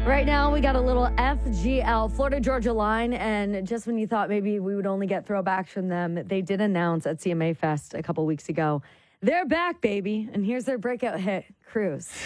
Right now, we got a little FGL, Florida Georgia Line, and just when you thought maybe we would only get throwbacks from them, they did announce at CMA Fest a couple weeks ago, they're back, baby, and here's their breakout hit, Cruise.